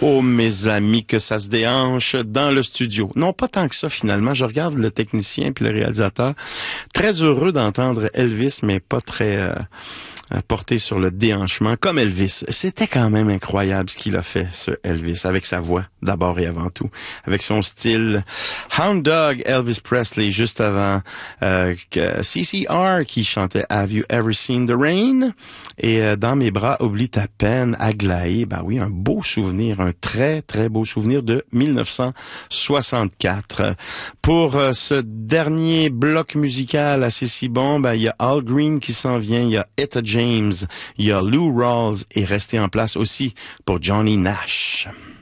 Oh, mes amis, que ça se déhanche dans le studio. Non, pas tant que ça, finalement. Je regarde le technicien puis le réalisateur. Très heureux d'entendre Elvis, mais pas très porté sur le déhanchement, comme Elvis. C'était quand même incroyable ce qu'il a fait, ce Elvis, avec sa voix, d'abord et avant tout, avec son style. Hound Dog, Elvis Presley, juste avant CCR, qui chantait Have You Ever Seen the Rain? Et Dans mes bras, oublie ta peine, Aglaé. Ben oui, un beau souvenir, un très, très beau souvenir de 1964. Pour ce dernier bloc musical assez si bon, ben, il y a Al Green qui s'en vient, il y a Etta James, il y a Lou Rawls et resté en place aussi pour Johnny Nash.